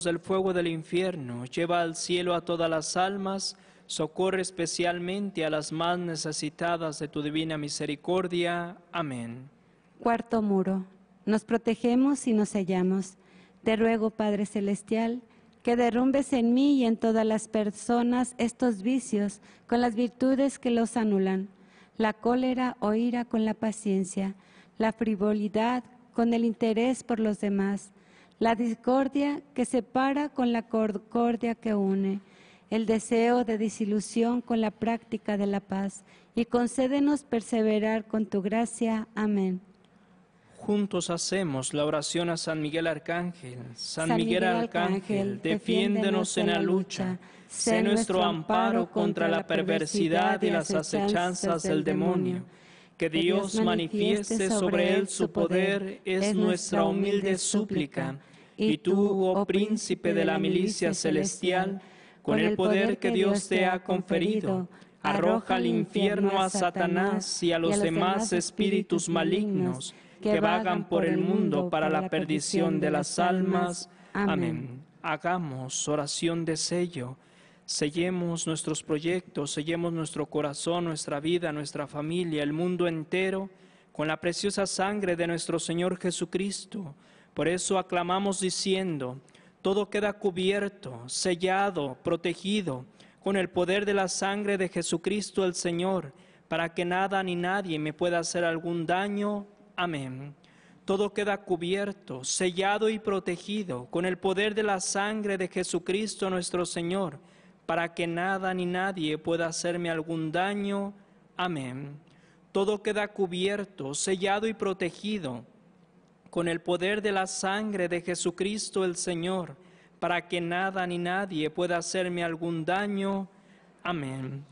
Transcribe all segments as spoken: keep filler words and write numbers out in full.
del fuego del infierno, lleva al cielo a todas las almas, socorre especialmente a las más necesitadas de tu divina misericordia. Amén. Cuarto muro. Nos protegemos y nos sellamos. Te ruego, Padre Celestial, que derrumbes en mí y en todas las personas estos vicios con las virtudes que los anulan, la cólera o ira con la paciencia, la frivolidad con el interés por los demás, la discordia que separa con la concordia que une, el deseo de disilusión con la práctica de la paz, y concédenos perseverar con tu gracia. Amén. Juntos hacemos la oración a San Miguel Arcángel. San, San Miguel Arcángel, defiéndenos en la lucha. Sé nuestro amparo contra la perversidad y las acechanzas del demonio. Que Dios manifieste sobre él su poder es nuestra humilde súplica. Y tú, oh príncipe de la milicia celestial, con el poder que Dios te ha conferido, arroja al infierno a Satanás y a los demás espíritus malignos que vagan por el mundo para la perdición de las almas. Amén. Hagamos oración de sello. Sellemos nuestros proyectos, sellemos nuestro corazón, nuestra vida, nuestra familia, el mundo entero, con la preciosa sangre de nuestro Señor Jesucristo. Por eso aclamamos diciendo: todo queda cubierto, sellado, protegido, con el poder de la sangre de Jesucristo el Señor, para que nada ni nadie me pueda hacer algún daño. Amén. Todo queda cubierto, sellado y protegido, con el poder de la sangre de Jesucristo nuestro Señor, para que nada ni nadie pueda hacerme algún daño. Amén. Todo queda cubierto, sellado y protegido, con el poder de la sangre de Jesucristo el Señor, para que nada ni nadie pueda hacerme algún daño. Amén.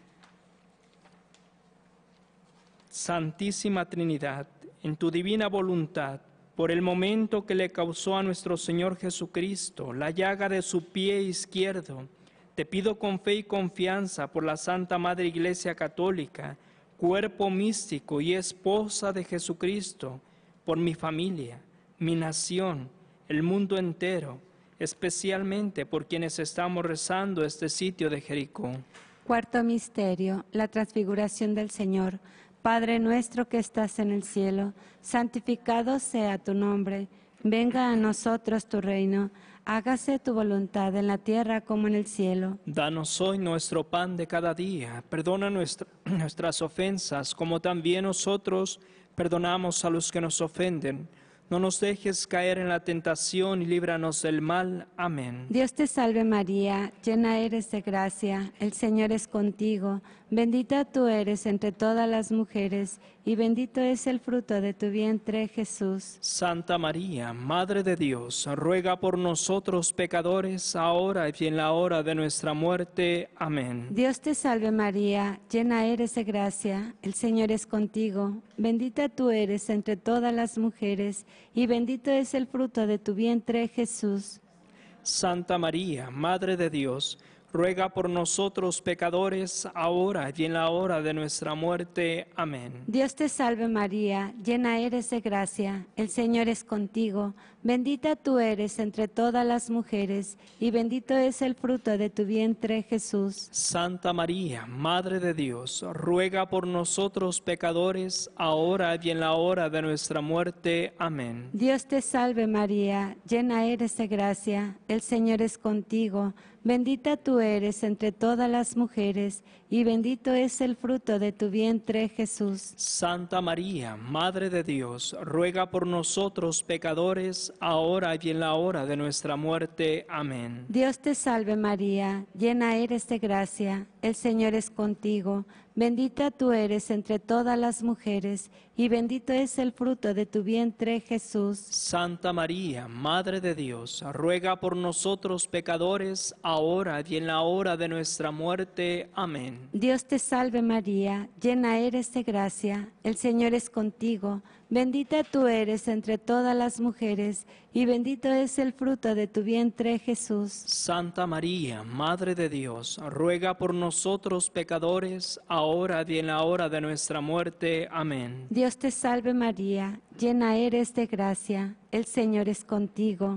Santísima Trinidad, en tu divina voluntad, por el momento que le causó a nuestro Señor Jesucristo la llaga de su pie izquierdo, te pido con fe y confianza por la Santa Madre Iglesia Católica, cuerpo místico y esposa de Jesucristo, por mi familia, mi nación, el mundo entero, especialmente por quienes estamos rezando este sitio de Jericó. Cuarto misterio, la transfiguración del Señor. Padre nuestro que estás en el cielo, santificado sea tu nombre. Venga a nosotros tu reino. Hágase tu voluntad en la tierra como en el cielo. Danos hoy nuestro pan de cada día. Perdona nuestra, nuestras ofensas, como también nosotros perdonamos a los que nos ofenden. No nos dejes caer en la tentación y líbranos del mal. Amén. Dios te salve María, llena eres de gracia, el Señor es contigo. Bendita tú eres entre todas las mujeres, y bendito es el fruto de tu vientre, Jesús. Santa María, Madre de Dios, ruega por nosotros pecadores, ahora y en la hora de nuestra muerte. Amén. Dios te salve María, llena eres de gracia, el Señor es contigo. Bendita tú eres entre todas las mujeres, y bendito es el fruto de tu vientre, Jesús. Santa María, Madre de Dios, ruega por nosotros pecadores, ahora y en la hora de nuestra muerte. Amén. Dios te salve María, llena eres de gracia, el Señor es contigo. Bendita tú eres entre todas las mujeres, y bendito es el fruto de tu vientre, Jesús. Santa María, Madre de Dios, ruega por nosotros pecadores, ahora y en la hora de nuestra muerte. Amén. Dios te salve María, llena eres de gracia, el Señor es contigo. Bendita tú eres entre todas las mujeres, y bendito es el fruto de tu vientre, Jesús. Santa María, Madre de Dios, ruega por nosotros pecadores, ahora y en la hora de nuestra muerte. Amén. Dios te salve María, llena eres de gracia, el Señor es contigo. Bendita tú eres entre todas las mujeres, y bendito es el fruto de tu vientre, Jesús. Santa María, Madre de Dios, ruega por nosotros pecadores, ahora y en la hora de nuestra muerte. Amén. Dios te salve María, llena eres de gracia, el Señor es contigo. Bendita tú eres entre todas las mujeres, y bendito es el fruto de tu vientre, Jesús. Santa María, Madre de Dios, ruega por nosotros pecadores, ahora y en la hora de nuestra muerte. Amén. Dios te salve María, llena eres de gracia, el Señor es contigo.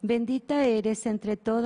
Bendita eres entre todas